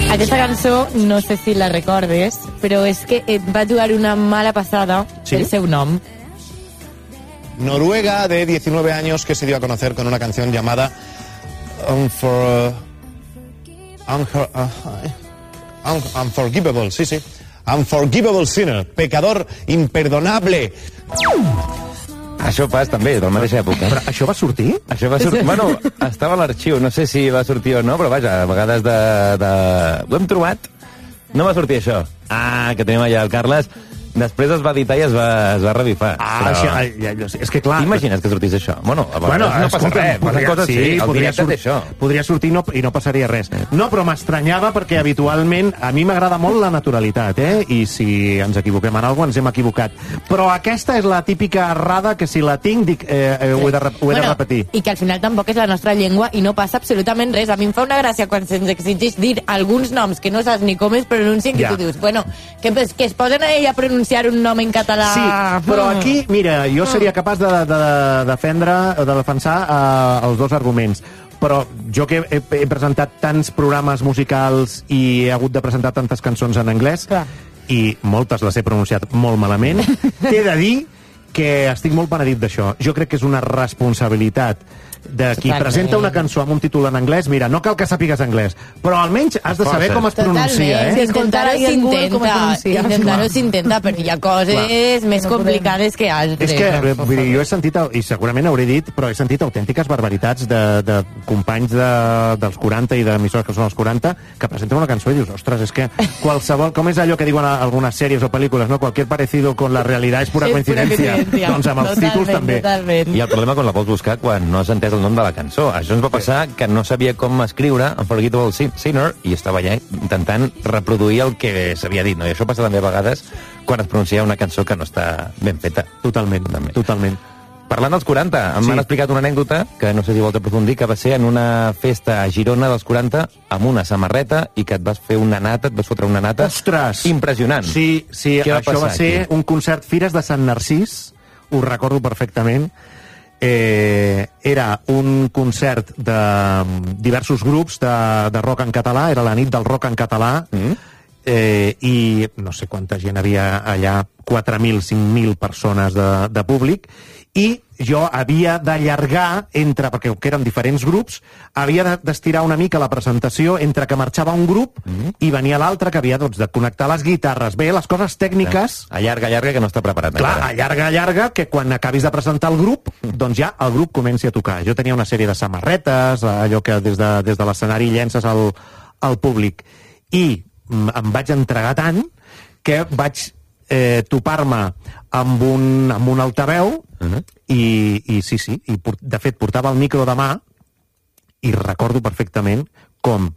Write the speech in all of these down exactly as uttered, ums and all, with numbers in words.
Aquesta cançó, no sé si la recordes, però és que et va jugar una mala passada ¿Sí? el seu nom. Noruega, de diecinueve años, que se dio a conocer con una canción llamada Unfor... Unfor... uh, un, Unforgivable, sí, sí. Unforgivable Sinner, pecador imperdonable. Això pas també, de la mateixa època. Però això va sortir? Això va sortir... Bueno, estava a l'arxiu, no sé si va sortir o no, però vaja, a vegades de... de... Ho hem trobat. No va sortir això. Ah, que tenim allà el Carles. Després es va editar i es va, es va revifar. Ah, però... això, ja, ja, és que clar... T'imagines que sortís això? Bueno, a vegades bueno, no passa escolta, res, passen coses sí, així, el podria, directe sort, té això. podria sortir no, i no passaria res. No, però m'estranyava perquè habitualment a mi m'agrada molt la naturalitat, eh? I si ens equivoquem en alguna cosa, ens hem equivocat. Però aquesta és la típica errada que si la tinc, dic, eh, eh, ho he de, ho he bueno, de repetir. I que al final tampoc és la nostra llengua i no passa absolutament res. A mi em fa una gràcia quan se'ns exigeix dir alguns noms que no saps ni com es pronuncien, que Ja. tu dius, bueno, que, que es poden a ella pronunciar un nom en català... Sí, però aquí, mira, jo seria capaç de, de, de defendre, de defensar eh, els dos arguments. Però jo que he, he presentat tants programes musicals i he hagut de presentar tantes cançons en anglès, Clar. i moltes les he pronunciat molt malament, t'he de dir que estic molt penedit d'això. Jo crec que és una responsabilitat de qui Totalment. presenta una cançó amb un títol en anglès. Mira, no cal que sàpigues anglès, però almenys has de saber com es pronuncia, Totalment. eh? Intentar-ho Escoltar-hi en Google com es s'intenta, pronuncia. intentar-ho s'intenta, perquè hi ha coses Clar. més No podem. complicades que altres. És que, eh, vull dir, jo he sentit, i segurament hauré dit, però he sentit autèntiques barbaritats de, de companys de, dels quaranta i d'emissores que són els quaranta, que presenten una cançó i dius, ostres, és que qualsevol, com és allò que diuen a algunes sèries o pel·lícules, no? Cualquier parecido con la realidad es pura És pura coincidència. coincidència. Doncs amb els Totalment, títols també. Totalment. I el problema quan la vols buscar quan no has entès el nom de la cançó. Això ens va passar que no sabia com escriure Unforgettable Sinner i estava allà intentant reproduir el que s'havia dit, no? I això passa també a vegades quan es pronuncia una cançó que no està ben feta. Totalment, També. totalment. Parlant dels quaranta, em Sí. han explicat una anècdota que no sé si vols aprofundir, que va ser en una festa a Girona dels quaranta amb una samarreta i que et vas fer una nata, et vas fotre una nata Ostres! impressionant. Sí, sí, Què va això va passar ser aquí? un concert Fires de Sant Narcís, ho recordo perfectament. Eh, era un concert de diversos grups de, de rock en català, era la nit del rock en català, Mm. eh, i no sé quanta gent havia allà, quatre mil, cinc mil persones de, de públic, i jo havia d'allargar entre, perquè que eren diferents grups, havia de- d'estirar una mica la presentació entre que marxava un grup Mm. i venia l'altre, que havia doncs, de connectar les guitarres. Bé, les coses tècniques... Allarga, allarga, que no està preparat. Clar, encara. allarga, allarga, que quan acabis de presentar el grup, doncs ja el grup comenci a tocar. Jo tenia una sèrie de samarretes, allò que des de, des de l'escenari llences al, al públic. I mm, em vaig entregar tant que vaig eh, topar-me amb un, amb un altaveu Uh -huh. i, i sí, sí, i por- de fet portava el micro de mà i recordo perfectament com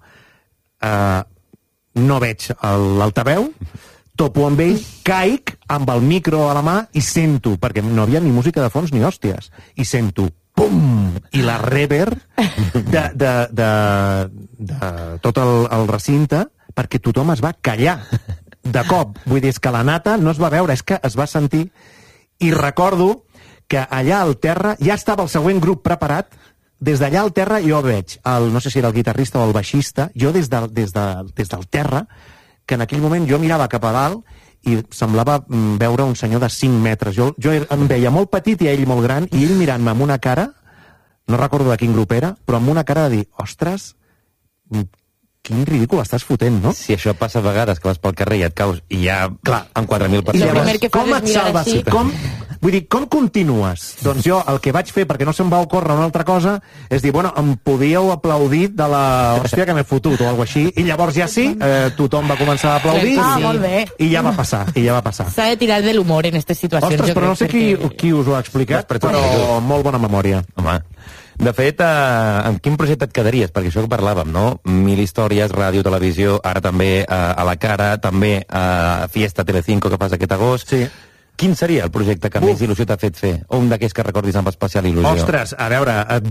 eh, no veig el- l'altaveu, topo amb ell, caic amb el micro a la mà i sento, perquè no havia ni música de fons ni hòsties, i sento pum! I la reverb de, de, de, de tot el, el recinte, perquè tothom es va callar de cop. Vull dir, és que la nata no es va veure, és que es va sentir. I recordo que allà al terra ja estava el següent grup preparat. Des d'allà al terra jo veig, el, no sé si era el guitarrista o el baixista, jo des, de, des, de, des del terra, que en aquell moment jo mirava cap a dalt i semblava mm, veure un senyor de cinc metres. Jo, jo em veia molt petit i ell molt gran, i ell mirant-me amb una cara, no recordo de quin grup era, però amb una cara de dir, ostres, mm, quin ridícul estàs fotent, no? Si això passa a vegades, que vas pel carrer i et caus i ja Clar. amb quatre mil I persones... Lo primer que fas com és et mirar salves? així. Com, vull dir, com continues? Doncs jo el que vaig fer, perquè no se'm va ocórrer una altra cosa, és dir, bueno, em podíeu aplaudir de la hòstia que m'he fotut o alguna així, i llavors ja sí, eh, tothom va començar a aplaudir, Ah, i, molt bé. i ja va passar, i ja va passar. S'ha de tirar de l'humor en aquestes situacions. Ostres, jo però no sé crec, qui, perquè- qui us ho ha explicat, Després t'ho però explico. molt bona memòria. Home, de fet, eh, amb quin projecte et quedaries? Perquè això que parlàvem, no? Mil històries, ràdio, televisió, ara també eh, a la cara, també a Fiesta Telecinco que fas aquest agost. Sí. Quin seria el projecte que Uf. més il·lusió t'ha fet fer? O un d'aquells que recordis amb especial il·lusió? Ostres, a veure, et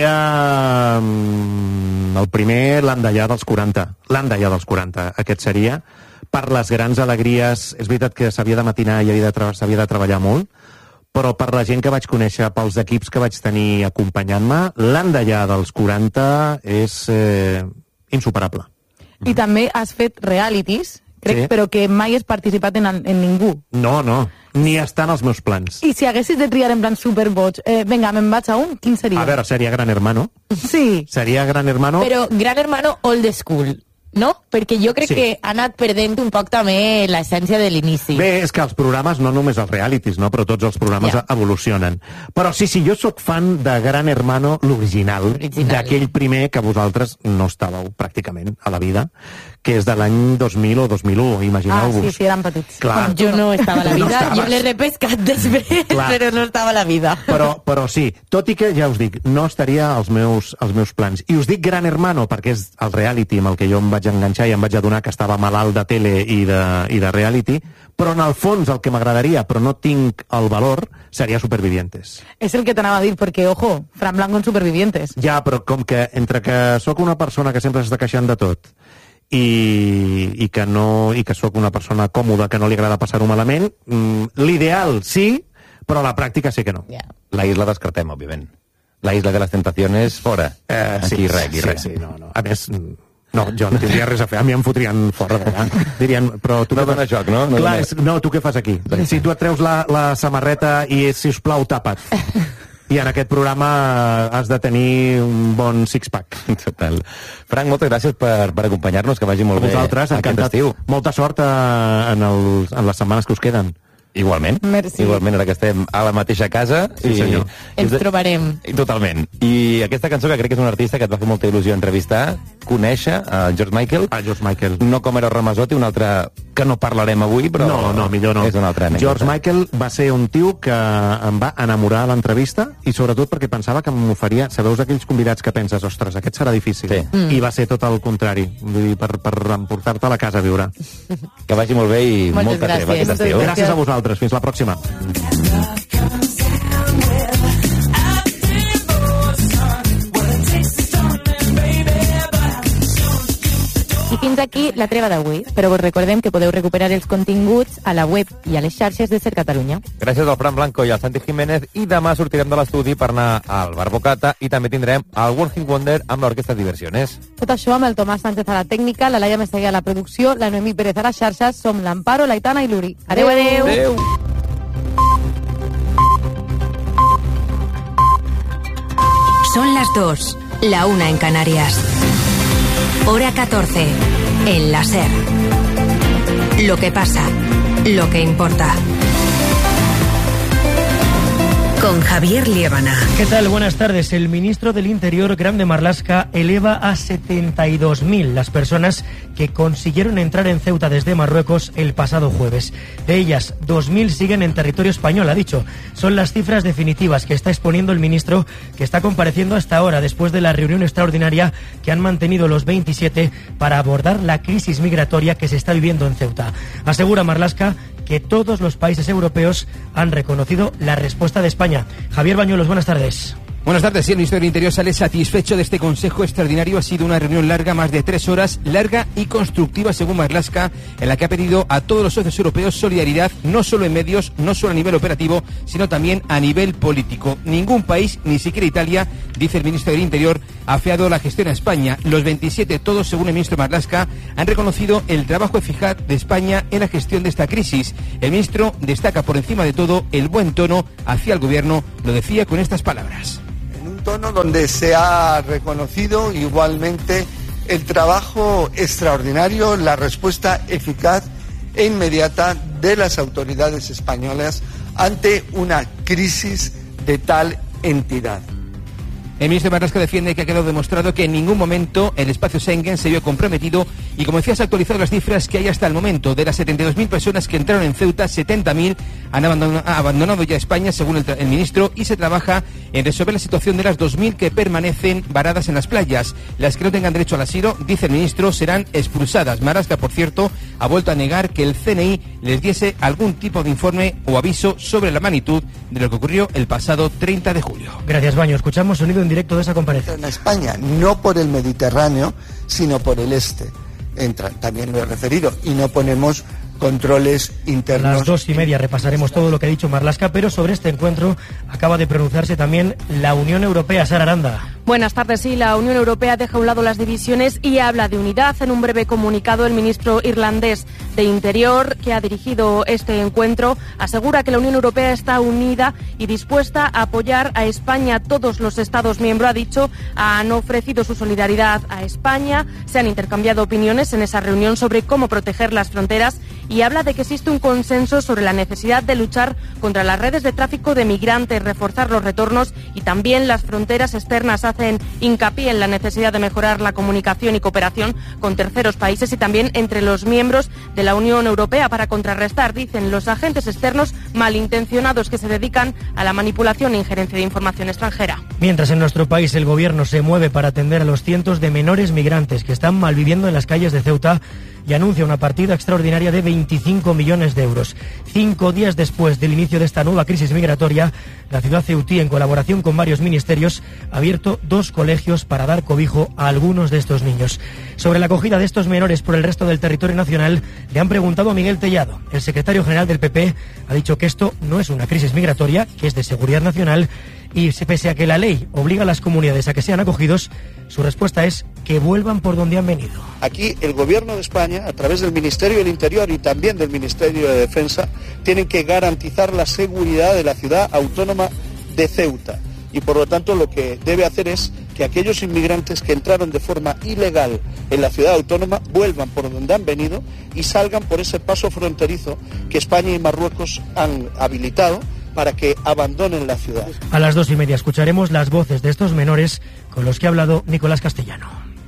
diria mm, el primer, l'Andallà dels quaranta. L'Andallà dels quaranta, aquest seria. Per les grans alegries, és veritat que s'havia de matinar i havia de tra- s'havia de treballar molt, però per la gent que vaig conèixer, pels equips que vaig tenir acompanyant-me, l'Andallà dels quaranta és eh, insuperable. I també has fet realities, crec, Sí. però que mai has participat en, en ningú. No, no, ni està en els meus plans. I si haguessis de triar en plan superboig, eh, vinga, me'n vaig a un, quin seria? A veure, seria Gran Hermano. Sí. Seria Gran Hermano... Però Gran Hermano old school, no? Perquè jo crec Sí. que ha anat perdent un poc també l'essència de l'inici. Bé, és que els programes, no només els realities, no? Però tots els programes Ja. evolucionen. Però sí, sí, jo sóc fan de Gran Hermano, l'original, Original. d'aquell primer que vosaltres no estàveu pràcticament a la vida, que és de l'any dos mil o dos mil u, Ah, imagineu-vos. sí, sí, eren petits. Clar. Jo no estava a la No vida, estaves. jo l'he repescat després, Clar. però no estava a la vida. Però, però sí, tot i que, ja us dic, no estaria als meus, als meus plans. I us dic Gran Hermano perquè és el reality amb el que jo em vaig enganxar i em vaig adonar que estava malalt de tele i de, i de reality, però en el fons el que m'agradaria, però no tinc el valor, seria Supervivientes. És el que t'anava a dir, perquè, ojo, Fran Blanco en Supervivientes. Ja, però com que entre que sóc una persona que sempre s'està queixant de tot i, i que no i que sóc una persona còmoda, que no li agrada passar-ho malament, mm, l'ideal sí, però a la pràctica sé que no. Ja. La isla descartem, òbviament. La isla de les tentaciones, fora. Eh, sí, Aquí res, aquí sí, res. sí, no, no. A més, mm, no, jo no tindria res a fer. A mi em fotrien fora d'allà. Dirien, però tu... No què dona fas? joc, no? No Clar, dona- és, no, tu què fas aquí? Si tu et treus la, la samarreta i, sisplau, tapa't. I en aquest programa has de tenir un bon six-pack. Total. Frank, moltes gràcies per, per acompanyar-nos, que vagi molt bé Vosaltres, aquest encantat. estiu. Molta sort eh, en, els, en les setmanes que us queden. Igualment. Merci. Igualment, ara que estem a la mateixa casa. Sí, senyor. Ens trobarem. I, totalment. I aquesta cançó, que crec que és un artista que et va fer molta il·lusió entrevistar, conèixer, el George Michael, Ah, George Michael. no com era Ramazotti, un altre que no parlarem avui, però... No, no, millor no. És una altra anècdota. George Michael va ser un tio que em va enamorar a l'entrevista i sobretot perquè pensava que m'oferia... Sabeu aquells convidats que penses, ostres, aquest serà difícil. Sí. Mm. I va ser tot el contrari. Vull dir, per, per emportar-te a la casa a viure. Que vagi molt bé i Moltes molta treva gràcies. aquest estiu. Moltes Gràcies a vosaltres. Fins la pròxima. I fins aquí la treva d'avui, però vos recordem que podeu recuperar els continguts a la web i a les xarxes de Ser Catalunya. Gràcies al Fran Blanco i al Santi Jiménez, i demà sortirem de l'estudi per anar al Bar Bocata i també tindrem el One Hit Wonder amb l'Orquestra Diversiones. Tot això amb el Tomàs Sánchez a la tècnica, la Laia Mestalla a la producció, la Noemí Pérez a les xarxes, som l'Amparo, l'Aitana i l'Uri. Adéu, adéu! Adéu! Son las dos, la una en Canarias. Hora catorce, en la SER. Lo que pasa, lo que importa. Con Javier Liébana. ¿Qué tal? Buenas tardes. El ministro del Interior, Grande Marlaska, eleva a setenta y dos mil las personas que consiguieron entrar en Ceuta desde Marruecos el pasado jueves. De ellas, dos mil siguen en territorio español, ha dicho. Son las cifras definitivas que está exponiendo el ministro, que está compareciendo hasta ahora después de la reunión extraordinaria que han mantenido los veintisiete para abordar la crisis migratoria que se está viviendo en Ceuta. Asegura Marlaska que todos los países europeos han reconocido la respuesta de España. Javier Bañuelos, buenas tardes. Buenas tardes. Sí, el Ministerio del Interior sale satisfecho de este Consejo Extraordinario. Ha sido una reunión larga, más de tres horas, larga y constructiva, según Marlaska, en la que ha pedido a todos los socios europeos solidaridad, no solo en medios, no solo a nivel operativo, sino también a nivel político. Ningún país, ni siquiera Italia, dice el Ministro del Interior, ha afeado la gestión a España. Los veintisiete, todos, según el ministro Marlaska, han reconocido el trabajo eficaz de España en la gestión de esta crisis. El ministro destaca por encima de todo el buen tono hacia el gobierno. Lo decía con estas palabras. Tono donde se ha reconocido igualmente el trabajo extraordinario, la respuesta eficaz e inmediata de las autoridades españolas ante una crisis de tal entidad. El ministro Marlaska defiende que ha quedado demostrado que en ningún momento el espacio Schengen se vio comprometido y, como decía, se ha actualizado las cifras que hay hasta el momento. De las setenta y dos mil personas que entraron en Ceuta, setenta mil han abandonado, abandonado ya España, según el, el ministro, y se trabaja en resolver la situación de las dos mil que permanecen varadas en las playas. Las que no tengan derecho al asilo, dice el ministro, serán expulsadas. Marlaska, por cierto, ha vuelto a negar que el C N I les diese algún tipo de informe o aviso sobre la magnitud de lo que ocurrió el pasado treinta de julio. Gracias, Baño. Escuchamos sonido en directo de esa comparecencia. En España, no por el Mediterráneo, sino por el este. Entran, también lo he referido, y no ponemos controles A internos. las dos y media repasaremos todo lo que ha dicho Marlaska, pero sobre este encuentro acaba de pronunciarse también la Unión Europea. Sara Aranda. Buenas tardes. Sí, la Unión Europea deja a un lado las divisiones y habla de unidad. En un breve comunicado, el ministro irlandés de Interior, que ha dirigido este encuentro, asegura que la Unión Europea está unida y dispuesta a apoyar a España. Todos los Estados miembros, ha dicho, han ofrecido su solidaridad a España. Se han intercambiado opiniones en esa reunión sobre cómo proteger las fronteras y habla de que existe un consenso sobre la necesidad de luchar contra las redes de tráfico de migrantes, reforzar los retornos y también las fronteras externas. Hacen hincapié en la necesidad de mejorar la comunicación y cooperación con terceros países y también entre los miembros de la Unión Europea para contrarrestar, dicen, los agentes externos malintencionados que se dedican a la manipulación e injerencia de información extranjera. Mientras en nuestro país el gobierno se mueve para atender a los cientos de menores migrantes que están malviviendo en las calles de Ceuta y anuncia una partida extraordinaria de veinticinco millones de euros. Cinco días después del inicio de esta nueva crisis migratoria, la ciudad ceutí, en colaboración con varios ministerios, ha abierto dos colegios para dar cobijo a algunos de estos niños. Sobre la acogida de estos menores por el resto del territorio nacional, le han preguntado a Miguel Tellado. El secretario general del P P ha dicho que esto no es una crisis migratoria, que es de seguridad nacional, y pese a que la ley obliga a las comunidades a que sean acogidos, su respuesta es que vuelvan por donde han venido. Aquí el Gobierno de España, a través del Ministerio del Interior y también del Ministerio de Defensa, tienen que garantizar la seguridad de la ciudad autónoma de Ceuta. Y por lo tanto lo que debe hacer es que aquellos inmigrantes que entraron de forma ilegal en la ciudad autónoma vuelvan por donde han venido y salgan por ese paso fronterizo que España y Marruecos han habilitado para que abandonen la ciudad. A las dos y media escucharemos las voces de estos menores con los que ha hablado Nicolás Castellano.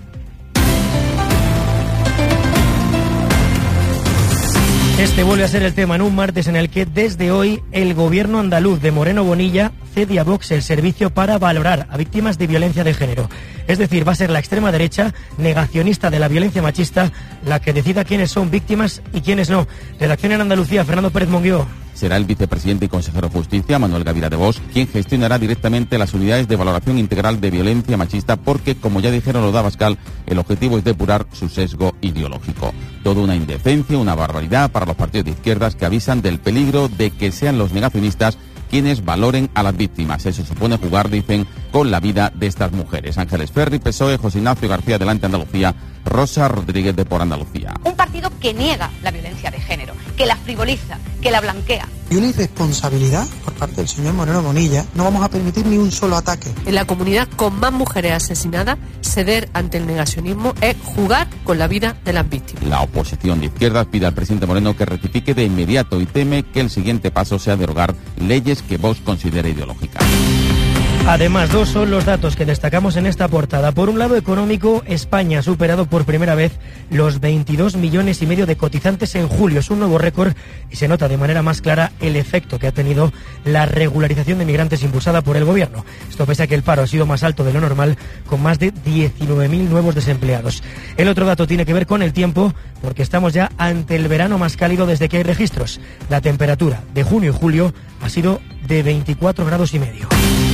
Este vuelve a ser el tema en un martes en el que desde hoy el gobierno andaluz de Moreno Bonilla cede a Vox el servicio para valorar a víctimas de violencia de género. Es decir, va a ser la extrema derecha, negacionista de la violencia machista, la que decida quiénes son víctimas y quiénes no. Redacción en Andalucía, Fernando Pérez Monguió. Será el vicepresidente y consejero de Justicia, Manuel Gavira de Bosch, quien gestionará directamente las unidades de valoración integral de violencia machista porque, como ya dijeron los de Abascal, el objetivo es depurar su sesgo ideológico. Toda una indecencia, una barbaridad para los partidos de izquierdas que avisan del peligro de que sean los negacionistas quienes valoren a las víctimas. Eso supone jugar, dicen, con la vida de estas mujeres. Ángeles Ferri, P S O E, José Ignacio García, Adelante Andalucía, Rosa Rodríguez de Por Andalucía. Un partido que niega la violencia de género, que la frivoliza, que la blanquea. Y una irresponsabilidad por parte del señor Moreno Bonilla. No vamos a permitir ni un solo ataque. En la comunidad con más mujeres asesinadas, ceder ante el negacionismo es jugar con la vida de las víctimas. La oposición de izquierdas pide al presidente Moreno que rectifique de inmediato y teme que el siguiente paso sea derogar leyes que Vox considera ideológicas. Además, dos son los datos que destacamos en esta portada. Por un lado, económico, España ha superado por primera vez los veintidós millones y medio de cotizantes en julio. Es un nuevo récord y se nota de manera más clara el efecto que ha tenido la regularización de migrantes impulsada por el gobierno. Esto pese a que el paro ha sido más alto de lo normal, con más de diecinueve mil nuevos desempleados. El otro dato tiene que ver con el tiempo, porque estamos ya ante el verano más cálido desde que hay registros. La temperatura de junio y julio ha sido de veinticuatro grados y medio.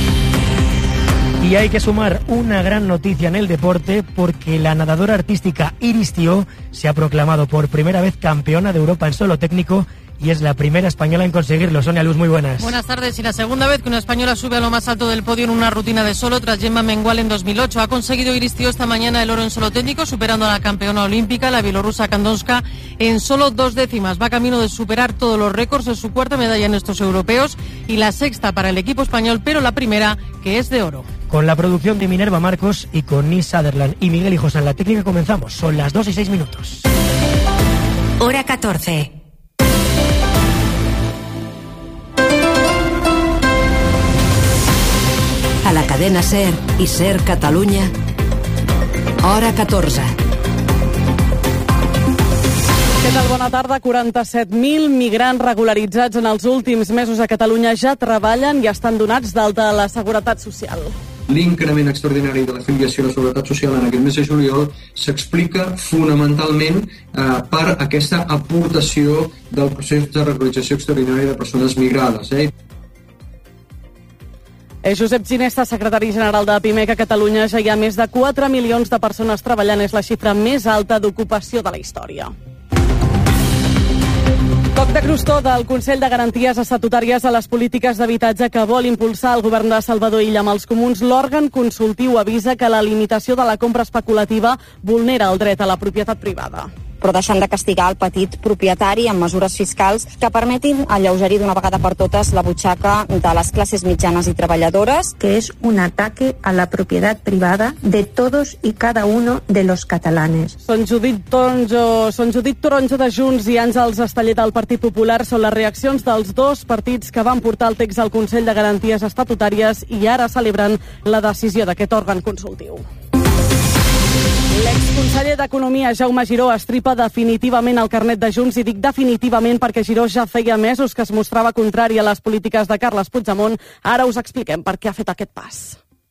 Y hay que sumar una gran noticia en el deporte porque la nadadora artística Iris Tió se ha proclamado por primera vez campeona de Europa en solo técnico y es la primera española en conseguirlo. Sonia Luz, muy buenas. Buenas tardes. Y la segunda vez que una española sube a lo más alto del podio en una rutina de solo tras Gemma Mengual en dos mil ocho. Ha conseguido Iris Tió esta mañana el oro en solo técnico, superando a la campeona olímpica, la bielorrusa Kandonska, en solo dos décimas. Va camino de superar todos los récords. Es su cuarta medalla en estos europeos y la sexta para el equipo español, pero la primera que es de oro. Con la producción de Minerva Marcos y con Nis Sutherland y Miguel Hijos en la técnica comenzamos. Son las dos y seis minutos. Hora catorce. A la cadena SER i SER Catalunya, hora catorze. Què tal? Bona tarda. quaranta-set mil migrants regularitzats en els últims mesos a Catalunya ja treballen i estan donats d'alta a la Seguretat Social. L'increment extraordinari de l'afiliació a la Seguretat Social en aquest mes de juliol s'explica fonamentalment eh, per aquesta aportació del procés de regularització extraordinària de persones migrades. Eh? Eh, Josep Ginesta, secretari general de PIMEC a Catalunya, ja hi ha més de quatre milions de persones treballant. És la xifra més alta d'ocupació de la història. Toc de crostó del Consell de Garanties Estatutàries a les polítiques d'habitatge que vol impulsar el govern de Salvador Illa amb els comuns. L'òrgan consultiu avisa que la limitació de la compra especulativa vulnera el dret a la propietat privada. Però deixant de castigar el petit propietari amb mesures fiscals que permetin alleugerir d'una vegada per totes la butxaca de les classes mitjanes i treballadores. Que es un ataque a la propiedad privada de todos y cada uno de los catalanes. Són Judit Toronjo, són Judit Toronjo de Junts i Àngels Esteller del Partit Popular. Són les reaccions dels dos partits que van portar el text al Consell de Garanties Estatutàries i ara celebren la decisió d'aquest òrgan consultiu. L'exconseller d'Economia, Jaume Giró, estripa definitivament el carnet de Junts, i dic definitivament perquè Giró ja feia mesos que es mostrava contrari a les polítiques de Carles Puigdemont. Ara us expliquem per què ha fet aquest pas.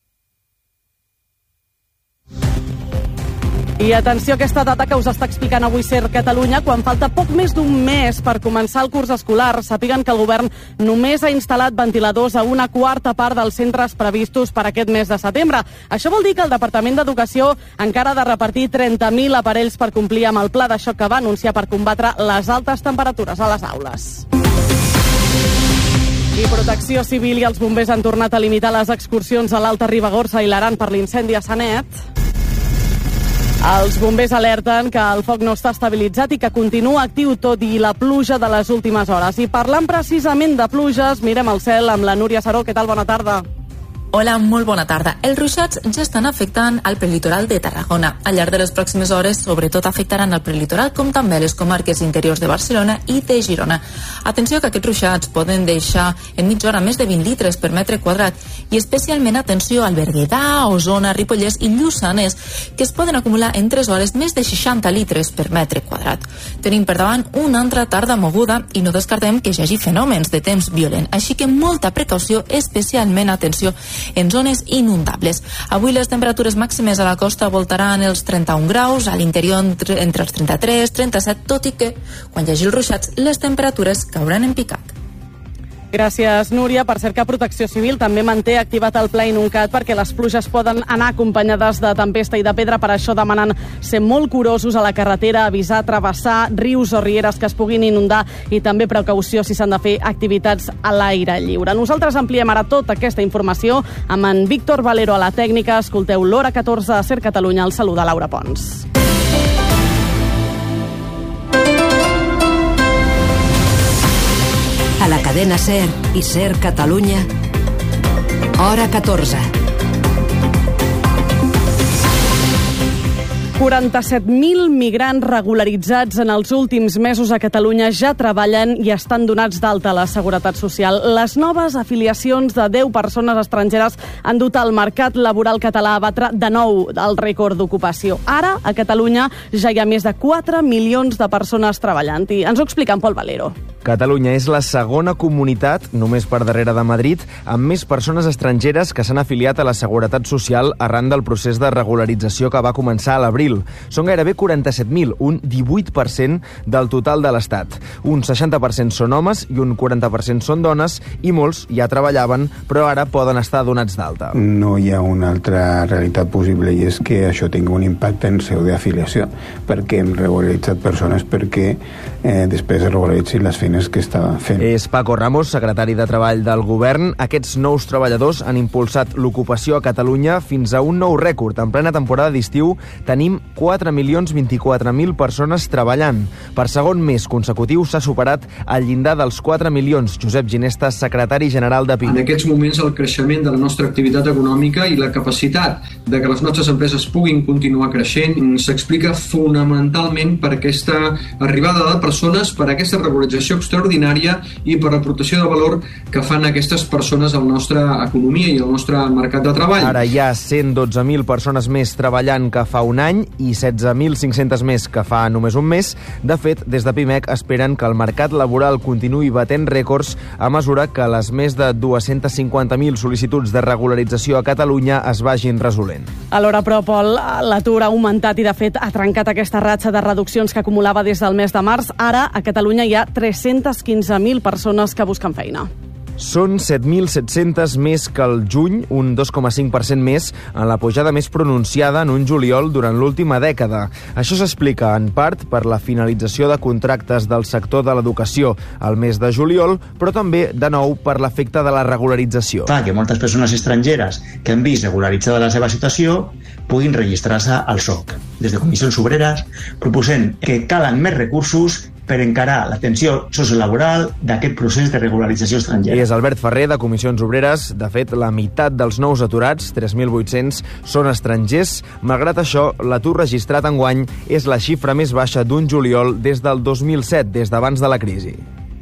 I atenció a aquesta data que us està explicant avui Ser Catalunya, quan falta poc més d'un mes per començar el curs escolar. Sàpiguen que el govern només ha instal·lat ventiladors a una quarta part dels centres previstos per aquest mes de setembre. Això vol dir que el Departament d'Educació encara ha de repartir trenta mil aparells per complir amb el pla de xoc que va anunciar per combatre les altes temperatures a les aules. I Protecció Civil i els bombers han tornat a limitar les excursions a l'Alta Ribagorça i l'Aran per l'incendi a Sanet. Els bombers alerten que el foc no està estabilitzat i que continua actiu tot i la pluja de les últimes hores. I parlant precisament de pluges, mirem el cel amb la Núria Saró. Què tal? Bona tarda. Hola, molt bona tarda. Els ruixats ja estan afectant al prelitoral de Tarragona. Al llarg de les pròximes hores, sobretot afectaran el prelitoral, com també les comarques interiors de Barcelona i de Girona. Atenció que aquests ruixats poden deixar en mitja hora més de vint litres per metre quadrat i especialment atenció al Berguedà, Osona, Ripollès i Lluçanès, que es poden acumular en tres hores més de seixanta litres per metre quadrat. Tenim per davant una altra tarda moguda i no descartem que hi hagi fenòmens de temps violent, així que molta precaució, especialment atenció en zones inundables. Avui les temperatures màximes a la costa voltaran els trenta-un graus, a l'interior entre, entre els trenta-tres i trenta-set, tot i que, quan hi hagi els ruixats, les temperatures cauran en picat. Gràcies, Núria. Per cert que Protecció Civil també manté activat el Pla Inuncat perquè les pluges poden anar acompanyades de tempesta i de pedra. Per això demanen ser molt curosos a la carretera, avisar, travessar rius o rieres que es puguin inundar i també precaució si s'han de fer activitats a l'aire lliure. Nosaltres ampliem ara tota aquesta informació amb en Víctor Valero a la tècnica. Escolteu l'Hora catorze a Ser Catalunya. El saluda Laura Pons. A la cadena Ser i Ser Catalunya, Hora catorze. quaranta-set mil migrants regularitzats en els últims mesos a Catalunya ja treballen i estan donats d'alta a la Seguretat Social. Les noves afiliacions de deu persones estrangeres han dut el mercat laboral català a batre de nou el rècord d'ocupació. Ara, a Catalunya, ja hi ha més de quatre milions de persones treballant. I ens ho explica en Pol Valero. Catalunya és la segona comunitat, només per darrere de Madrid, amb més persones estrangeres que s'han afiliat a la Seguretat Social arran del procés de regularització que va començar a l'abril. Són gairebé quaranta-set mil, un divuit per cent del total de l'Estat. Un seixanta per cent són homes i un quaranta per cent són dones, i molts ja treballaven, però ara poden estar donats d'alta. No hi ha una altra realitat possible, i és que això tingui un impacte en seu d'afiliació, perquè hem regularitzat persones perquè eh, després es regularitzin les feines que estaven fent. És Paco Ramos, secretari de Treball del Govern. Aquests nous treballadors han impulsat l'ocupació a Catalunya fins a un nou rècord. En plena temporada d'estiu tenim quatre milions vint-i-quatre mil persones treballant. Per segon mes consecutiu s'ha superat el llindar dels quatre milions. Josep Ginesta, secretari general de P I M. En aquests moments el creixement de la nostra activitat econòmica i la capacitat de que les nostres empreses puguin continuar creixent s'explica fonamentalment per aquesta arribada de persones, per aquesta regularització extraordinària i per l'aportació de valor que fan aquestes persones a la nostra economia i al nostre mercat de treball. Ara hi ha cent dotze mil persones més treballant que fa un any i setze mil cinc-cents més que fa només un mes. De fet, des de Pimec esperen que el mercat laboral continuï batent rècords a mesura que les més de dues-centes cinquanta mil sol·licituds de regularització a Catalunya es vagin resolent. Alhora, però, Pol, l'atur ha augmentat i, de fet, ha trencat aquesta ratxa de reduccions que acumulava des del mes de març. Ara, a Catalunya hi ha tres-cents quinze mil persones que busquen feina. Són set mil set-cents més que el juny, un dos coma cinc per cent més, en la pujada més pronunciada en un juliol durant l'última dècada. Això s'explica, en part, per la finalització de contractes del sector de l'educació al mes de juliol, però també, de nou, per l'efecte de la regularització. Fa que moltes persones estrangeres que han vist regularitzada la seva situació puguin registrar-se al S O C. Des de Comissions Obreres proposem que calen més recursos per encarar l'atenció sociolaboral d'aquest procés de regularització estrangera. I és Albert Ferrer, de Comissions Obreres. De fet, la meitat dels nous aturats, tres mil vuit-cents, són estrangers. Malgrat això, l'atur registrat enguany és la xifra més baixa d'un juliol des del dos mil set, des d'abans de la crisi.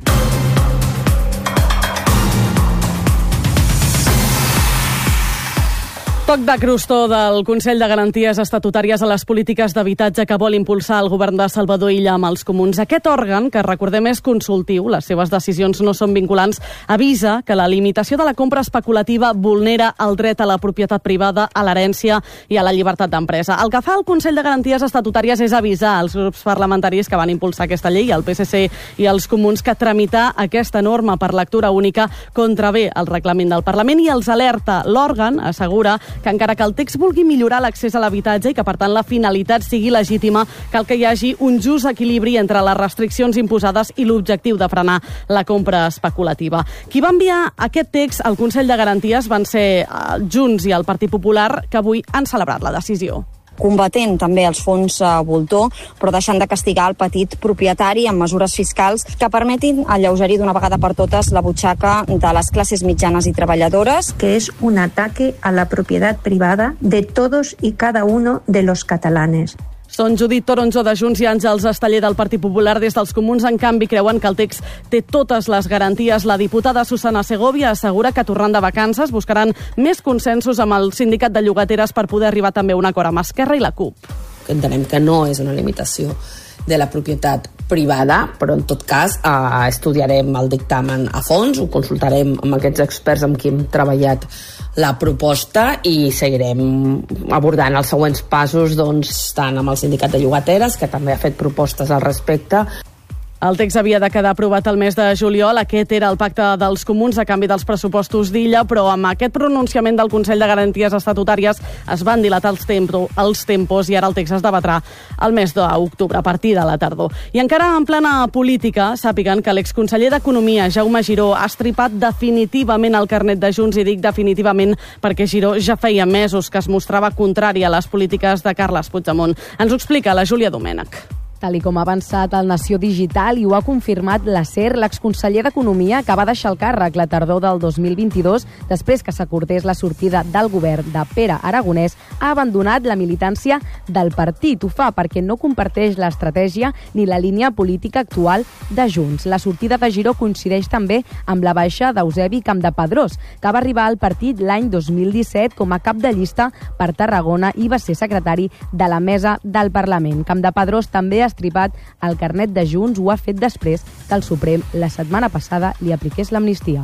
Toc de crostó del Consell de Garanties Estatutàries a les polítiques d'habitatge que vol impulsar el govern de Salvador Illa amb els comuns. Aquest òrgan, que recordem és consultiu, les seves decisions no són vinculants, avisa que la limitació de la compra especulativa vulnera el dret a la propietat privada, a l'herència i a la llibertat d'empresa. El que fa el Consell de Garanties Estatutàries és avisar als grups parlamentaris que van impulsar aquesta llei, el P S C i els comuns, que tramitar aquesta norma per lectura única contravé el reglament del Parlament i els alerta. L'òrgan assegura que encara que el text vulgui millorar l'accés a l'habitatge i que, per tant, la finalitat sigui legítima, cal que hi hagi un just equilibri entre les restriccions imposades i l'objectiu de frenar la compra especulativa. Qui va enviar aquest text al Consell de Garanties van ser Junts i el Partit Popular, que avui han celebrat la decisió. Combatent també els fons voltor, però deixant de castigar el petit propietari amb mesures fiscals que permetin alleugerir d'una vegada per totes la butxaca de les classes mitjanes i treballadores. Que es un ataque a la propiedad privada de todos y cada uno de los catalanes. Són Judit Toronjo de Junts i Àngels Esteller del Partit Popular. Des dels comuns, en canvi, creuen que el text té totes les garanties. La diputada Susana Segovia assegura que, tornant de vacances, buscaran més consensos amb el sindicat de llogateres per poder arribar també a un acord amb Esquerra i la CUP. Entenem que no és una limitació de la propietat privada, però en tot cas eh, estudiarem el dictamen a fons, ho consultarem amb aquests experts amb qui hem treballat la proposta i seguirem abordant els següents passos, doncs, tant amb el sindicat de llogateres, que també ha fet propostes al respecte. El text havia de quedar aprovat el mes de juliol. Aquest era el pacte dels comuns a canvi dels pressupostos d'Illa, però amb aquest pronunciament del Consell de Garanties Estatutàries es van dilatar els, tempo, els tempos i ara el text es debatrà el mes d'octubre, a partir de la tardor. I encara en plena política, sàpiguen que l'exconseller d'Economia, Jaume Giró, ha estripat definitivament el carnet de Junts, i dic definitivament perquè Giró ja feia mesos que es mostrava contrari a les polítiques de Carles Puigdemont. Ens ho explica la Júlia Domènech. Tal i com ha avançat el Nació Digital i ho ha confirmat la SER, l'exconseller d'Economia, que va deixar el càrrec la tardor del dos mil vint-i-dos, després que s'acordés la sortida del govern de Pere Aragonès, ha abandonat la militància del partit. Ho fa perquè no comparteix l'estratègia ni la línia política actual de Junts. La sortida de Giró coincideix també amb la baixa d'Eusebi Campdepadrós, que va arribar al partit l'any dos mil disset com a cap de llista per Tarragona i va ser secretari de la mesa del Parlament. Campdepadrós també ha estripat el carnet de Junts, ho ha fet després que el Suprem la setmana passada li apliqués l'amnistia.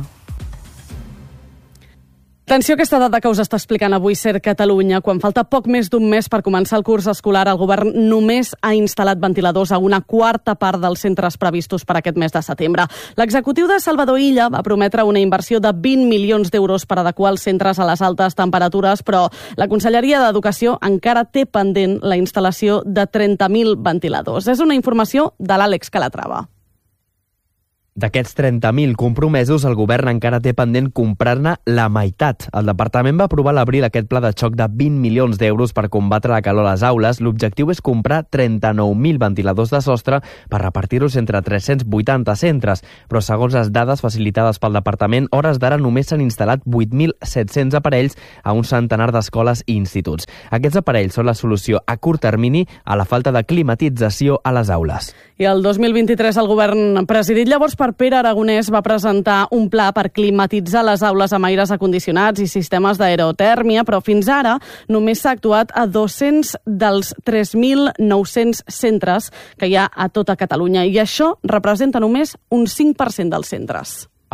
Atenció a aquesta dada que us està explicant avui SER Catalunya. Quan falta poc més d'un mes per començar el curs escolar, el govern només ha instal·lat ventiladors a una quarta part dels centres previstos per aquest mes de setembre. L'executiu de Salvador Illa va prometre una inversió de vint milions d'euros per adequar els centres a les altes temperatures, però la Conselleria d'Educació encara té pendent la instal·lació de trenta mil ventiladors. És una informació de l'Àlex Calatrava. D'aquests trenta mil compromesos, el govern encara té pendent comprar-ne la meitat. El departament va aprovar a l'abril aquest pla de xoc de vint milions d'euros per combatre la calor a les aules. L'objectiu és comprar trenta-nou mil ventiladors de sostre per repartir-los entre tres-cents vuitanta centres. Però segons les dades facilitades pel departament, a hores d'ara només s'han instal·lat vuit mil set-cents aparells a un centenar d'escoles i instituts. Aquests aparells són la solució a curt termini a la falta de climatització a les aules. I el dos mil vint-i-tres el govern presidit llavors per Pere Aragonès va presentar un pla per climatitzar les aules amb aires acondicionats i sistemes d'aerotèrmia, però fins ara només s'ha actuat a dos-cents dels tres mil nou-cents centres que hi ha a tota Catalunya, i això representa només un cinc per cent dels centres.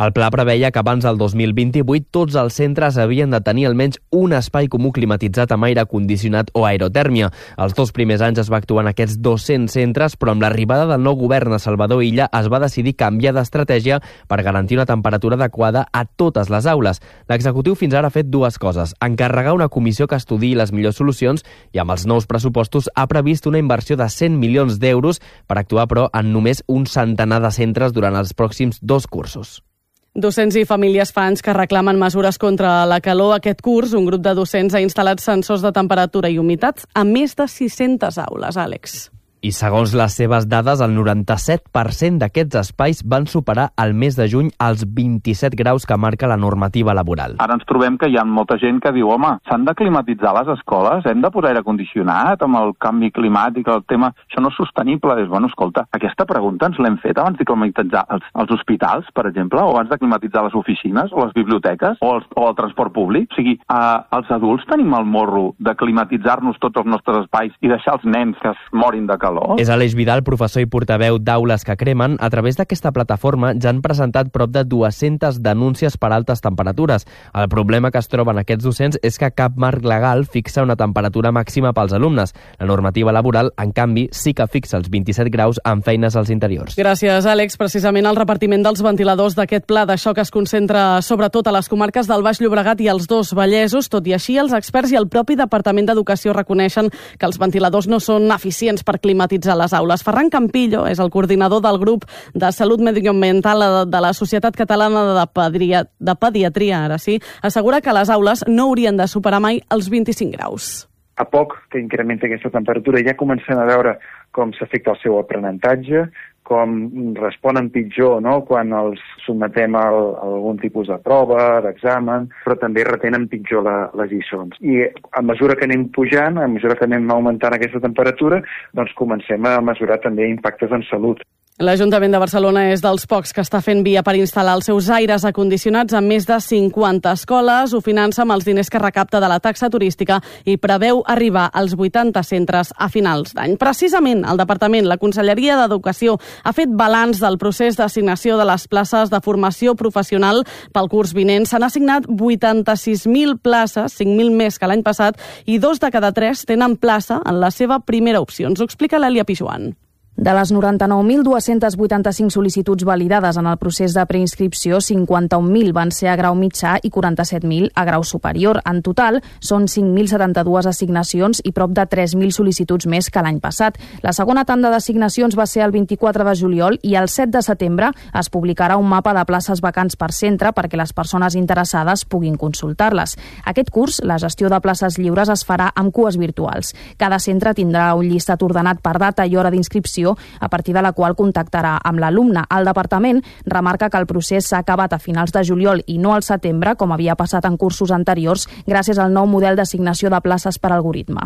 El pla preveia que abans del dos mil vint-i-vuit tots els centres havien de tenir almenys un espai comú climatitzat amb aire condicionat o aerotèrmia. Els dos primers anys es va actuar en aquests dos-cents centres, però amb l'arribada del nou govern a Salvador Illa es va decidir canviar d'estratègia per garantir una temperatura adequada a totes les aules. L'executiu fins ara ha fet dues coses: encarregar una comissió que estudiï les millors solucions i amb els nous pressupostos ha previst una inversió de cent milions d'euros per actuar, però, en només un centenar de centres durant els pròxims dos cursos. Docents i famílies fa anys que reclamen mesures contra la calor. Aquest curs, un grup de docents ha instal·lat sensors de temperatura i humitat a més de sis-centes aules, Àlex. I segons les seves dades, el noranta-set per cent d'aquests espais van superar al mes de juny els vint-i-set graus que marca la normativa laboral. Ara ens trobem que hi ha molta gent que diu, home, s'han de climatitzar les escoles, hem de posar aire condicionat amb el canvi climàtic, el tema, això no és sostenible. És, bueno, escolta, aquesta pregunta ens l'hem fet abans de climatitzar els, els hospitals, per exemple, o abans de climatitzar les oficines, o les biblioteques, o el, o el transport públic. O sigui, eh, els adults tenim el morro de climatitzar-nos tots els nostres espais i deixar els nens que es morin de calor. És Aleix Vidal, professor i portaveu d'Aules que Cremen. A través d'aquesta plataforma ja han presentat prop de dues-centes denúncies per altes temperatures. El problema que es troben aquests docents és que cap marc legal fixa una temperatura màxima pels alumnes. La normativa laboral, en canvi, sí que fixa els vint-i-set graus en feines als interiors. Gràcies, Àlex. Precisament el repartiment dels ventiladors d'aquest pla de xoc es concentra sobretot a les comarques del Baix Llobregat i els dos Vallesos. Tot i així, els experts i el propi Departament d'Educació reconeixen que els ventiladors no són eficients per climatitzar a les aules. Ferran Campillo és el coordinador del grup de salut medioambiental de la Societat Catalana de, Pedria, de Pediatria, ara sí, assegura que les aules no haurien de superar mai els vint-i-cinc graus. A poc que incrementa aquesta temperatura ja comencem a veure com s'afecta el seu aprenentatge, com responen pitjor, no?, quan els sotmetem a algun tipus de prova, d'examen, però també retenen pitjor la, les lliçons. I a mesura que anem pujant, a mesura que anem augmentant aquesta temperatura, doncs comencem a mesurar també impactes en salut. L'Ajuntament de Barcelona és dels pocs que està fent via per instal·lar els seus aires acondicionats en més de cinquanta escoles. Ho finança amb els diners que recapta de la taxa turística i preveu arribar als vuitanta centres a finals d'any. Precisament, el Departament, la Conselleria d'Educació, ha fet balanç del procés d'assignació de les places de formació professional pel curs vinent. S'han assignat vuitanta-sis mil places, cinc mil més que l'any passat, i dos de cada tres tenen plaça en la seva primera opció. Ens ho explica l'Èlia Pijuan. De les noranta-nou mil dues-centes vuitanta-cinc sol·licituds validades en el procés de preinscripció, cinquanta-un mil van ser a grau mitjà i quaranta-set mil a grau superior. En total, són cinc mil setanta-dues assignacions i prop de tres mil sol·licituds més que l'any passat. La segona tanda d'assignacions va ser el vint-i-quatre de juliol i el set de setembre es publicarà un mapa de places vacants per centre perquè les persones interessades puguin consultar-les. Aquest curs, la gestió de places lliures es farà amb cues virtuals. Cada centre tindrà un llistat ordenat per data i hora d'inscripció, a partir de la qual contactarà amb l'alumne. El departament remarca que el procés s'ha acabat a finals de juliol i no al setembre, com havia passat en cursos anteriors, gràcies al nou model d'assignació de places per algoritme.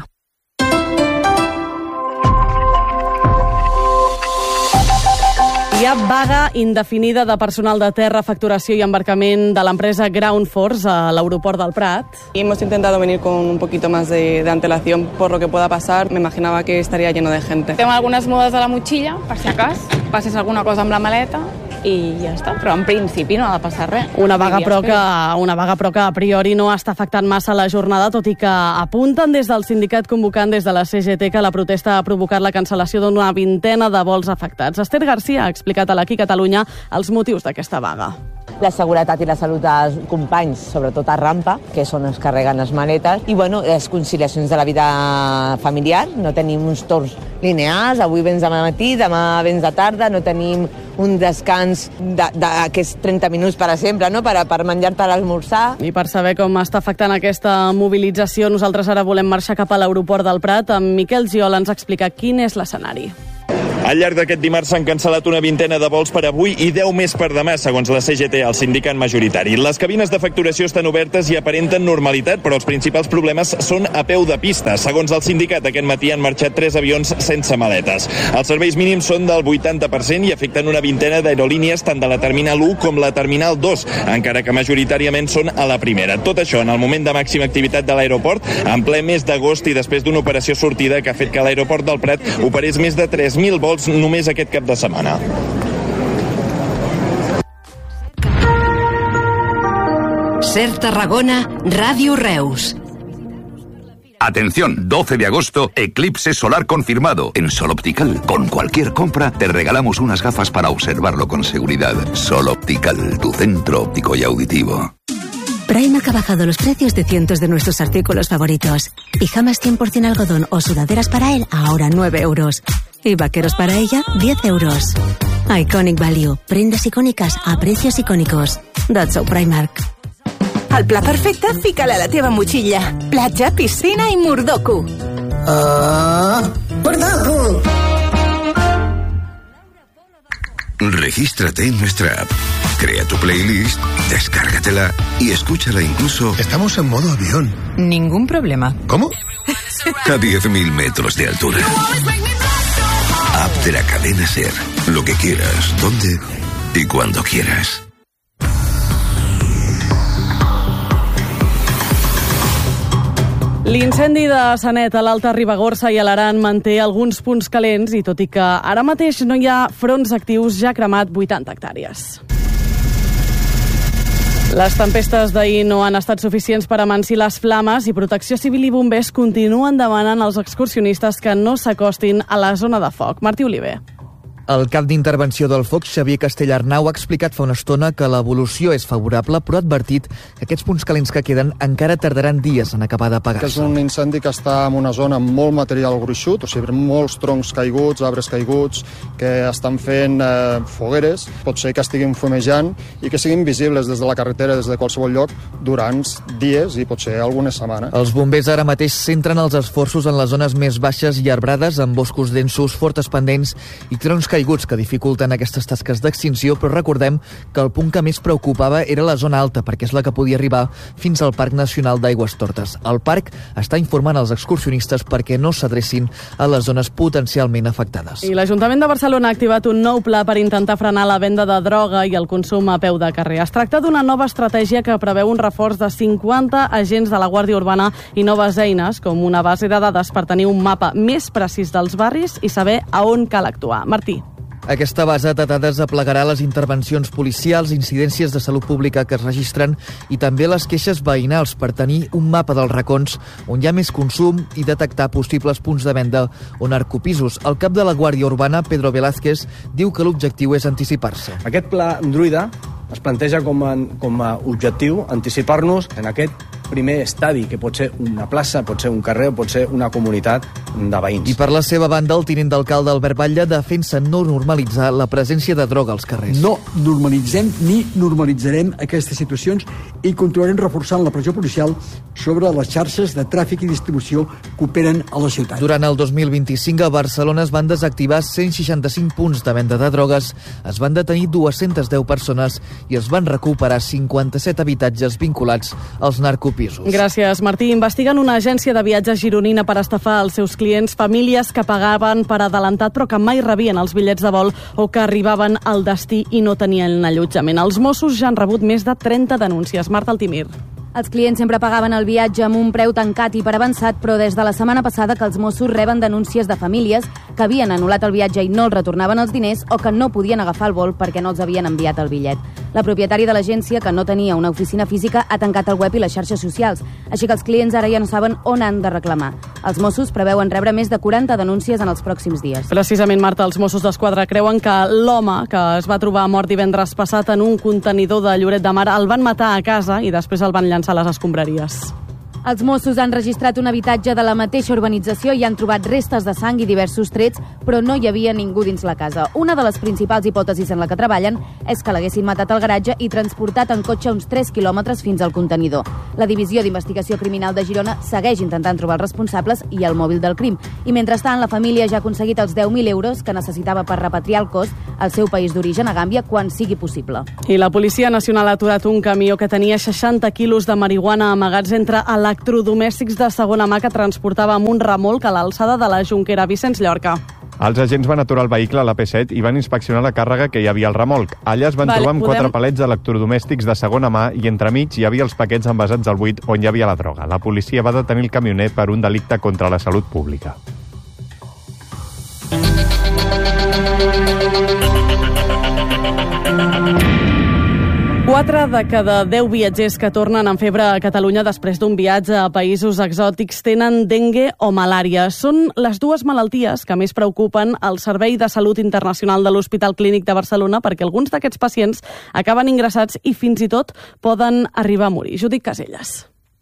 Hi ha vaga indefinida de personal de terra, facturació i embarcament de l'empresa Ground Force a l'aeroport del Prat. Hemos intentado venir con un poquito más de, de antelación por lo que pueda pasar. Me imaginaba que estaría lleno de gente. Tengo algunas mudas a la motxilla, per si acas, passes alguna cosa amb la maleta i ja està, però en principi no ha de passar res. Una vaga, però que, una vaga però que a priori no està afectant massa la jornada, tot i que apunten des del sindicat convocant des de la C G T que la protesta ha provocat la cancel·lació d'una vintena de vols afectats. Esther Garcia ha explicat a l'Aquí Catalunya els motius d'aquesta vaga. La seguretat i la salut dels companys, sobretot a rampa, que són els que carreguen les maletes, i bueno, les conciliacions de la vida familiar. No tenim uns torns lineals, avui vens de matí, demà vens de tarda, no tenim un descans d'aquests trenta minuts per sempre, no? per, per menjar-te l'esmorzar. I per saber com està afectant aquesta mobilització, nosaltres ara volem marxar cap a l'aeroport del Prat. En Miquel Giola ens explica quin és l'escenari. Al llarg d'aquest dimarts s'han cancel·lat una vintena de vols per avui i deu més per demà, segons la C G T, el sindicat majoritari. Les cabines de facturació estan obertes i aparenten normalitat, però els principals problemes són a peu de pista. Segons el sindicat, aquest matí han marxat tres avions sense maletes. Els serveis mínims són del vuitanta per cent i afecten una vintena d'aerolínies tant de la Terminal u com la Terminal dos, encara que majoritàriament són a la primera. Tot això en el moment de màxima activitat de l'aeroport, en ple mes d'agost i després d'una operació sortida que ha fet que l'aeroport del Prat operés més de tres mil vols només aquest cap de setmana. SER Tarragona, Radio Reus. Atención, doce de agosto, eclipse solar confirmado. En Sol Optical, con cualquier compra, te regalamos unas gafas para observarlo con seguridad. Sol Optical, tu centro óptico y auditivo. Primark ha bajado los precios de cientos de nuestros artículos favoritos. Pijamas cien por ciento algodón o sudaderas para él, ahora nueve euros. Y vaqueros para ella, diez euros. Iconic Value, prendes icòniques a precios icònicos. That's so Primark. El pla perfecte, fica-la a la teva motxilla. Platja, piscina i Murdoku. Ah, Murdoku! Regístrate en nuestra app. Crea tu playlist, descárgatela y escúchala incluso... Estamos en modo avión. Ningún problema. ¿Cómo? A diez mil metros de altura. App de la cadena SER. Lo que quieras, donde y cuando quieras. L'incendi de Sanet a l'Alta Ribagorça i a l'Aran manté alguns punts calents i tot i que ara mateix no hi ha fronts actius, ja ha cremat vuitanta hectàrees. Les tempestes d'ahir no han estat suficients per amansir les flames i Protecció Civil i bombers continuen demanant als excursionistes que no s'acostin a la zona de foc. Martí Oliver. El cap d'intervenció del foc, Xavier Castellarnau, ha explicat fa una estona que l'evolució és favorable, però ha advertit que aquests punts calents que queden encara tardaran dies en acabar d'apagar-se. És un incendi que està en una zona amb molt material gruixut, o sigui, molts troncs caiguts, arbres caiguts, que estan fent eh, fogueres. Pot ser que estiguin fumejant i que siguin visibles des de la carretera, des de qualsevol lloc, durant dies i potser algunes setmanes. Els bombers ara mateix centren els esforços en les zones més baixes i arbrades, amb boscos densos, fortes pendents i troncs caiguts que dificulten aquestes tasques d'extinció, però recordem que el punt que més preocupava era la zona alta, perquè és la que podia arribar fins al Parc Nacional d'Aigües Tortes. El parc està informant els excursionistes perquè no s'adrecin a les zones potencialment afectades. I l'Ajuntament de Barcelona ha activat un nou pla per intentar frenar la venda de droga i el consum a peu de carrer. Es tracta d'una nova estratègia que preveu un reforç de cinquanta agents de la Guàrdia Urbana i noves eines, com una base de dades per tenir un mapa més precís dels barris i saber a on cal actuar. Martí. Aquesta base de dades aplegarà les intervencions policials, incidències de salut pública que es registren i també les queixes veïnals per tenir un mapa dels racons on hi ha més consum i detectar possibles punts de venda o narcopisos. El cap de la Guàrdia Urbana, Pedro Velázquez, diu que l'objectiu és anticipar-se. Aquest pla Druida es planteja com a, com a objectiu anticipar-nos en aquest primer estadi, que pot ser una plaça, pot ser un carrer, pot ser una comunitat de veïns. I per la seva banda, el tinent d'alcalde Albert Batlle defensa no normalitzar la presència de droga als carrers. No normalitzem ni normalitzarem aquestes situacions i continuarem reforçant la pressió policial sobre les xarxes de tràfic i distribució que operen a la ciutat. Durant el dos mil vint-i-cinc a Barcelona es van desactivar cent seixanta-cinc punts de venda de drogues, es van detenir dues-centes deu persones i es van recuperar cinquanta-set habitatges vinculats als narcopisos. Gràcies, Martí. Investiguen una agència de viatges gironina per estafar els seus clients, famílies que pagaven per adelantat però que mai rebien els bitllets de vol o que arribaven al destí i no tenien allotjament. Els Mossos ja han rebut més de trenta denúncies. Marta Altimir. Els clients sempre pagaven el viatge amb un preu tancat i per avançat, però des de la setmana passada que els Mossos reben denúncies de famílies que havien anul·lat el viatge i no els retornaven els diners o que no podien agafar el vol perquè no els havien enviat el bitllet. La propietària de l'agència, que no tenia una oficina física, ha tancat el web i les xarxes socials, així que els clients ara ja no saben on han de reclamar. Els Mossos preveuen rebre més de quaranta denúncies en els pròxims dies. Precisament, Marta, els Mossos d'Esquadra creuen que l'home que es va trobar mort divendres passat en un contenidor de Lloret de Mar el van matar a casa i després el van llançar a les escombraries. Els Mossos han registrat un habitatge de la mateixa urbanització i han trobat restes de sang i diversos trets, però no hi havia ningú dins la casa. Una de les principals hipòtesis en la que treballen és que l'haguessin matat al garatge i transportat en cotxe uns tres quilòmetres fins al contenidor. La Divisió d'Investigació Criminal de Girona segueix intentant trobar els responsables i el mòbil del crim. I mentrestant, la família ja ha aconseguit els deu mil euros que necessitava per repatriar el cos al seu país d'origen, a Gàmbia, quan sigui possible. I la Policia Nacional ha aturat un camió que tenia seixanta quilos de marihuana amagats entre electrodomèstics de segona mà que transportava amb un remolc a l'alçada de la Jonquera. Vicenç Llorca. Els agents van aturar el vehicle a la P set i van inspeccionar la càrrega que hi havia al remolc. Allà es van vale, trobar amb podem... quatre palets d'electrodomèstics de segona mà i entremig hi havia els paquets envasats al buit on hi havia la droga. La policia va detenir el camioner per un delicte contra la salut pública. Quatre de cada deu viatgers que tornen amb febre a Catalunya després d'un viatge a països exòtics tenen dengue o malària. Són les dues malalties que més preocupen el Servei de Salut Internacional de l'Hospital Clínic de Barcelona, perquè alguns d'aquests pacients acaben ingressats i fins i tot poden arribar a morir. Judit Caselles.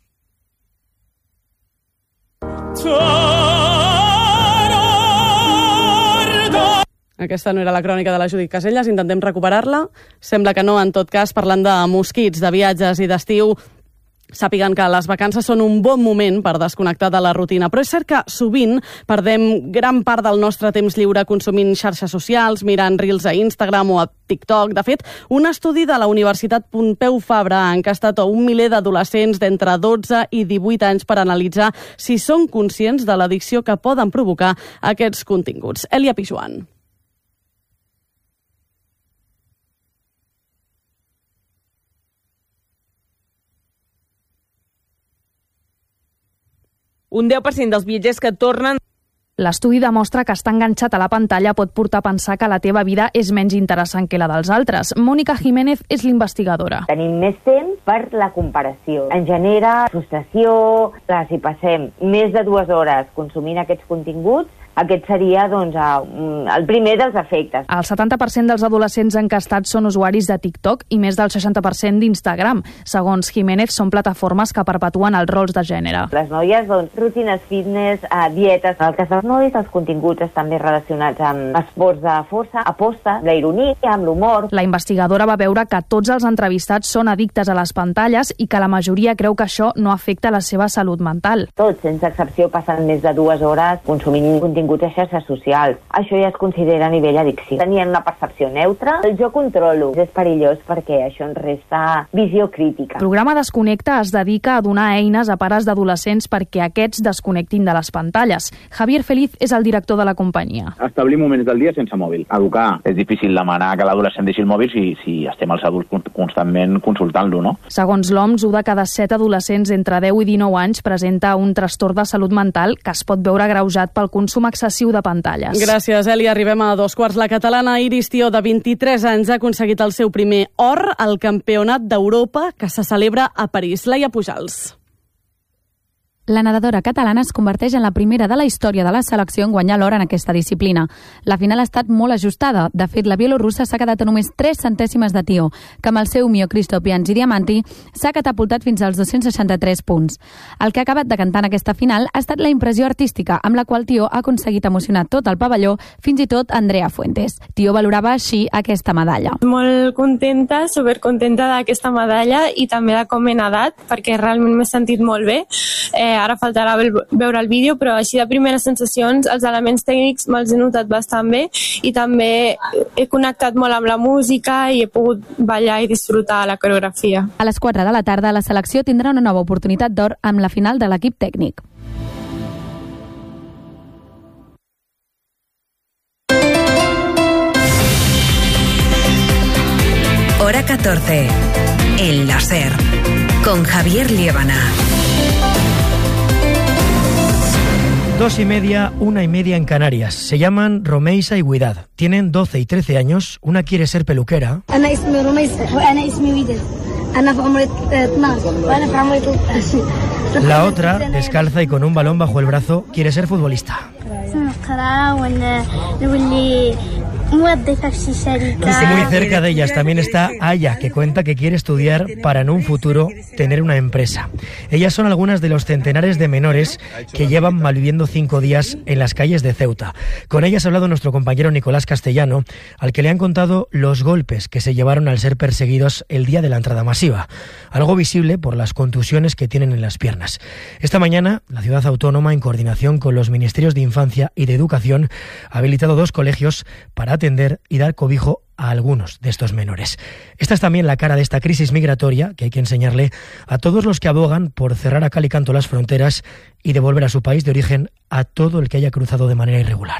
Aquesta no era la crònica de la Judit Caselles, intentem recuperar-la. Sembla que no, en tot cas, parlant de mosquits, de viatges i d'estiu, sàpiguen que les vacances són un bon moment per desconnectar de la rutina, però és cert que sovint perdem gran part del nostre temps lliure consumint xarxes socials, mirant reels a Instagram o a TikTok. De fet, un estudi de la Universitat Pompeu Fabra ha encastat a un miler d'adolescents d'entre dotze i divuit anys per analitzar si són conscients de l'addicció que poden provocar aquests continguts. Elia Pijuan. Un deu per cent dels viatgers que tornen... L'estudi demostra que estar enganxat a la pantalla pot portar a pensar que la teva vida és menys interessant que la dels altres. Mònica Jiménez és l'investigadora. Tenim més temps per la comparació. En genera frustració. Clar, si passem més de dues hores consumint aquests continguts, aquest seria doncs, el primer dels efectes. El setanta per cent dels adolescents encastats són usuaris de TikTok i més del seixanta per cent d'Instagram. Segons Jiménez, són plataformes que perpetuen els rols de gènere. Les noies, doncs, rutines fitness, eh, dietes. En el cas dels nois, els continguts estan més relacionats amb esports de força, aposta, la ironia, amb l'humor. La investigadora va veure que tots els entrevistats són addictes a les pantalles i que la majoria creu que això no afecta la seva salut mental. Tots, sense excepció, passen més de dues hores consumint continguts a xarxes socials. Això ja es considera a nivell addicció. Tenien una percepció neutra. El jo controlo. És perillós perquè això ens resta visió crítica. El programa Desconnecta es dedica a donar eines a pares d'adolescents perquè aquests desconnectin de les pantalles. Javier Feliz és el director de la companyia. Establir moments del dia sense mòbil. Educar. És difícil demanar que l'adolescent deixi el mòbil si, si estem els adults constantment consultant-lo, no? Segons l'O M S, un de cada set adolescents entre deu i dinou anys presenta un trastorn de salut mental que es pot veure agreujat pel consum excessiu de pantalles. Gràcies, Eli. Arribem a dos quarts. La catalana Iris Tió, de vint-i-tres anys, ha aconseguit el seu primer or al Campionat d'Europa que se celebra a París. Laia Pujals. La nedadora catalana es converteix en la primera de la història de la selecció en guanyar l'or en aquesta disciplina. La final ha estat molt ajustada. De fet, la bielorussa s'ha quedat a només tres centèsimes de Tió, que amb el seu Mio Cristo Piangi Diamanti s'ha catapultat fins als dos-cents seixanta-tres punts. El que ha acabat decantant aquesta final ha estat la impressió artística, amb la qual Tió ha aconseguit emocionar tot el pavelló, fins i tot Andrea Fuentes. Tió valorava així aquesta medalla. Molt contenta, supercontenta d'aquesta medalla i també de com he nedat, perquè realment m'he sentit molt bé. Eh, ara faltarà veure el vídeo, però així de primeres sensacions, els elements tècnics me'ls he notat bastant bé i també he connectat molt amb la música i he pogut ballar i disfrutar la coreografia. A les quatre de la tarda, la selecció tindrà una nova oportunitat d'or amb la final de l'equip tècnic. Hora catorce. El láser. Con Javier Liébana. Dos y media, una y media en Canarias. Se llaman Romeisa y Guidad. Tienen doce y trece años. Una quiere ser peluquera. La otra, descalza y con un balón bajo el brazo, quiere ser futbolista. Muy cerca de ellas también está Aya, que cuenta que quiere estudiar para en un futuro tener una empresa. Ellas son algunas de los centenares de menores que llevan malviviendo cinco días en las calles de Ceuta. Con ellas ha hablado nuestro compañero Nicolás Castellano, al que le han contado los golpes que se llevaron al ser perseguidos el día de la entrada masiva, algo visible por las contusiones que tienen en las piernas. Esta mañana, la ciudad autónoma, en coordinación con los ministerios de Infancia y de Educación, ha habilitado dos colegios para atender y dar cobijo a algunos de estos menores. Esta es también la cara de esta crisis migratoria que hay que enseñarle a todos los que abogan por cerrar a cal y canto las fronteras y devolver a su país de origen a todo el que haya cruzado de manera irregular.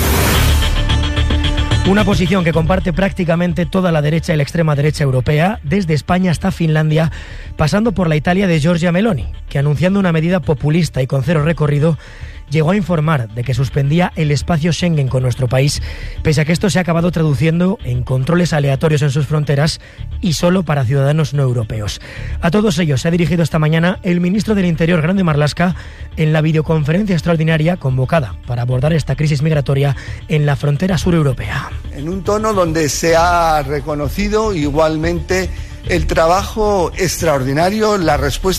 Una posición que comparte prácticamente toda la derecha y la extrema derecha europea, desde España hasta Finlandia, pasando por la Italia de Giorgia Meloni, que que anunciando una medida populista y con cero recorrido, llegó a informar de que suspendía el espacio Schengen con nuestro país, pese a que esto se ha acabado traduciendo en controles aleatorios en sus fronteras y solo para ciudadanos no europeos. A todos ellos se ha dirigido esta mañana el ministro del Interior, Grande Marlaska, en la videoconferencia extraordinaria convocada para abordar esta crisis migratoria en la frontera sureuropea. En un tono donde se ha reconocido igualmente el trabajo extraordinario, la respuesta